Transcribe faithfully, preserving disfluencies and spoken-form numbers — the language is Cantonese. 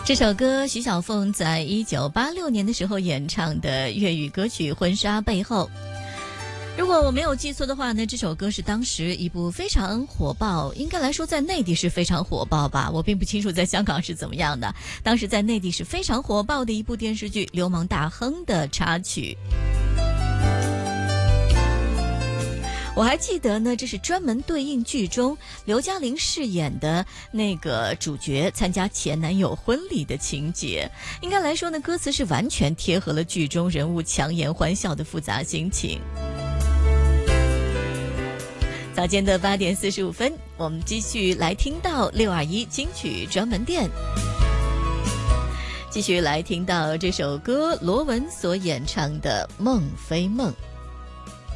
这首歌徐小凤在一九八六年的时候演唱的粤语歌曲《婚纱背后》。如果我没有记错的话呢，这首歌是当时一部非常火爆，应该来说在内地是非常火爆吧，我并不清楚在香港是怎么样的。当时在内地是非常火爆的一部电视剧《流氓大亨》的插曲。我还记得呢，这是专门对应剧中刘嘉玲饰演的那个主角参加前男友婚礼的情节。应该来说呢，歌词是完全贴合了剧中人物强颜欢笑的复杂心情。早间的八点四十五分，我们继续来听到六二一金曲专门店，继续来听到这首歌罗文所演唱的《梦非梦》。